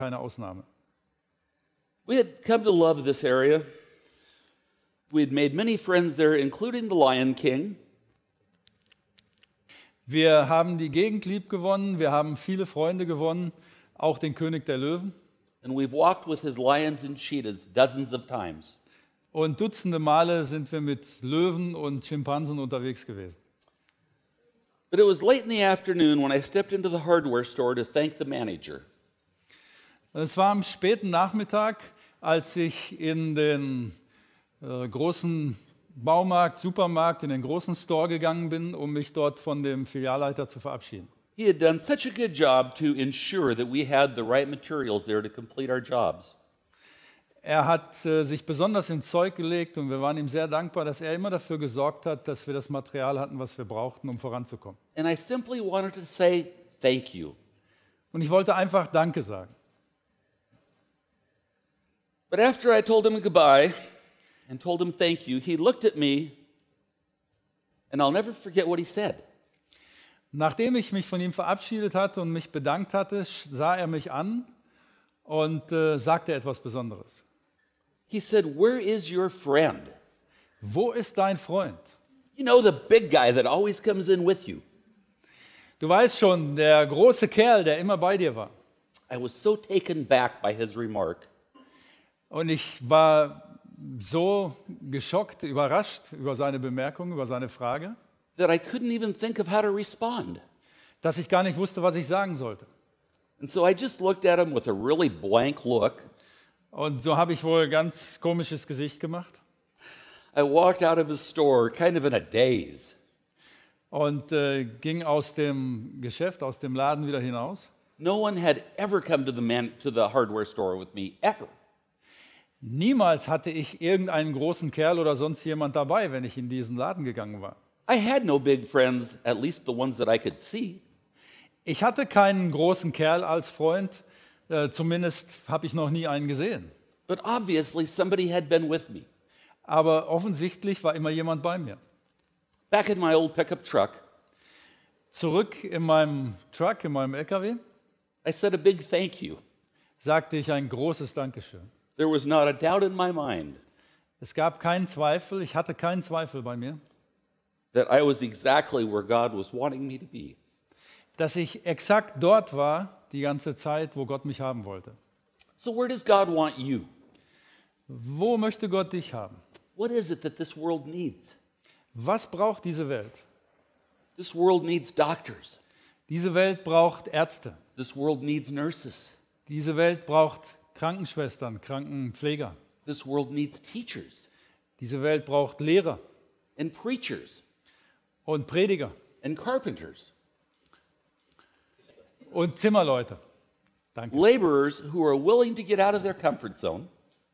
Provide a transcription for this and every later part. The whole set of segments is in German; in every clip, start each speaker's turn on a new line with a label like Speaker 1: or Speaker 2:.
Speaker 1: keine Ausnahme.
Speaker 2: We had come to love this area. We had made many friends there, including the Lion King.
Speaker 1: Wir haben die Gegend lieb gewonnen, wir haben viele Freunde gewonnen, auch den König der Löwen.
Speaker 2: And we've walked with his lions and cheetahs dozens of times.
Speaker 1: Und dutzende Male sind wir mit Löwen und Schimpansen unterwegs gewesen.
Speaker 2: But it was late in the afternoon when I stepped into the hardware store to thank the manager.
Speaker 1: Es war am späten Nachmittag, als ich in den großen Baumarkt, Supermarkt, in den großen Store gegangen bin, um mich dort von dem Filialleiter zu verabschieden.
Speaker 2: He had done such a good job to ensure that we had the right materials there to complete our jobs.
Speaker 1: Er hat sich besonders ins Zeug gelegt und wir waren ihm sehr dankbar, dass er immer dafür gesorgt hat, dass wir das Material hatten, was wir brauchten, um voranzukommen.
Speaker 2: And I simply wanted to say thank you.
Speaker 1: Und ich wollte einfach Danke sagen.
Speaker 2: But after I told him goodbye and told him thank you, he looked at me and I'll never forget what he said.
Speaker 1: Nachdem ich mich von ihm verabschiedet hatte und mich bedankt hatte, sah er mich an und sagte etwas Besonderes.
Speaker 2: He said, "Where is your friend?
Speaker 1: Wo ist dein Freund?
Speaker 2: You know, the big guy that always comes in with you."
Speaker 1: Du weißt schon, der große Kerl, der immer bei dir war.
Speaker 2: I was so taken back by his remark.
Speaker 1: Und ich war so geschockt, überrascht über seine Bemerkung, über seine Frage,
Speaker 2: That I couldn't even think of how to respond.
Speaker 1: dass ich gar nicht wusste, was ich sagen sollte.
Speaker 2: And so I just looked at him with a really blank look.
Speaker 1: Und so habe ich wohl ganz komisches Gesicht gemacht
Speaker 2: I walked out of his store kind of in a daze.
Speaker 1: und ging aus dem Geschäft, aus dem Laden wieder hinaus.
Speaker 2: No one had ever come to the hardware store with me, ever.
Speaker 1: Niemals hatte ich irgendeinen großen Kerl oder sonst jemand dabei, wenn ich in diesen Laden gegangen war.
Speaker 2: I had no big friends, at least the ones that I could see.
Speaker 1: Ich hatte keinen großen Kerl als Freund, zumindest habe ich noch nie einen gesehen.
Speaker 2: But obviously somebody had been with me.
Speaker 1: Aber offensichtlich war immer jemand bei mir.
Speaker 2: Back in my old pickup truck,
Speaker 1: Zurück in meinem Truck, in meinem LKW,
Speaker 2: I said a big thank you.
Speaker 1: sagte ich ein großes Dankeschön.
Speaker 2: There was not a doubt in my mind
Speaker 1: Es gab keinen Zweifel, ich hatte keinen Zweifel bei mir,
Speaker 2: that I was exactly where God was wanting me to be.
Speaker 1: dass ich exakt dort war, die ganze Zeit, wo Gott mich haben wollte.
Speaker 2: So where does God want you?
Speaker 1: Wo möchte Gott dich haben?
Speaker 2: What is it that this world needs?
Speaker 1: Was braucht diese Welt?
Speaker 2: This world needs doctors.
Speaker 1: Diese Welt braucht Ärzte.
Speaker 2: This world needs nurses.
Speaker 1: Diese Welt braucht Krankenschwestern, Krankenpfleger.
Speaker 2: This world needs teachers
Speaker 1: Diese Welt braucht Lehrer
Speaker 2: and preachers
Speaker 1: und Prediger
Speaker 2: and carpenters,
Speaker 1: und Zimmerleute. Danke.
Speaker 2: laborers who are willing to get out of their comfort zone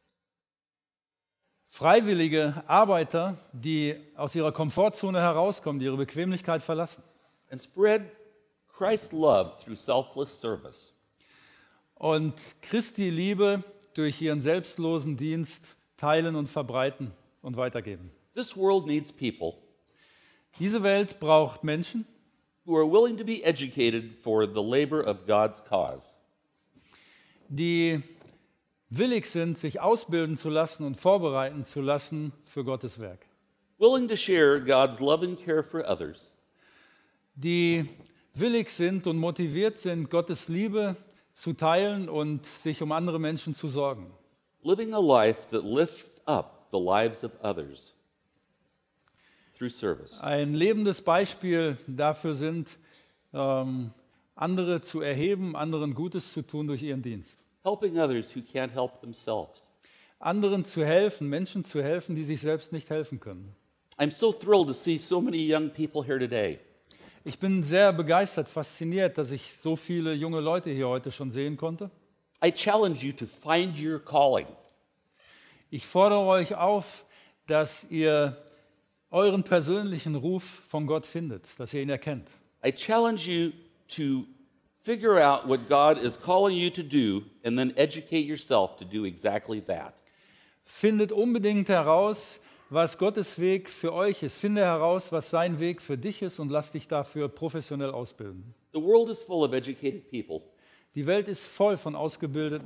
Speaker 1: Freiwillige Arbeiter, die aus ihrer Komfortzone herauskommen, die ihre Bequemlichkeit verlassen
Speaker 2: and spread Christ's love through selfless service.
Speaker 1: und Christi Liebe durch ihren selbstlosen Dienst teilen und verbreiten und weitergeben.
Speaker 2: This world needs people
Speaker 1: Diese Welt braucht Menschen,
Speaker 2: who are willing to be educated for the labor of God's cause.
Speaker 1: die willig sind, sich ausbilden zu lassen und vorbereiten zu lassen für Gottes Werk.
Speaker 2: Willing to share God's love and care for others,
Speaker 1: Die willig sind und motiviert sind, Gottes Liebe zu teilen und sich um andere Menschen zu sorgen.
Speaker 2: living a life that lifts up the lives of others through service.
Speaker 1: Ein lebendes Beispiel dafür sind, andere zu erheben, anderen Gutes zu tun durch ihren Dienst.
Speaker 2: Helping others who can't help themselves.
Speaker 1: Anderen zu helfen, Menschen zu helfen, die sich selbst nicht helfen können.
Speaker 2: I'm so thrilled to see so many young people here today.
Speaker 1: Ich bin sehr begeistert, fasziniert, dass ich so viele junge Leute hier heute schon sehen konnte.
Speaker 2: I challenge you to find your calling.
Speaker 1: Ich fordere euch auf, dass ihr euren persönlichen Ruf von Gott findet, dass ihr ihn erkennt.
Speaker 2: I challenge you to figure out what God is calling you to do and then educate yourself to do exactly that.
Speaker 1: Findet unbedingt heraus, was Gottes Weg für euch ist. Finde heraus, was sein Weg für dich ist und lass dich dafür professionell ausbilden.
Speaker 2: The world is full of educated people,
Speaker 1: Die Welt ist voll von ausgebildeten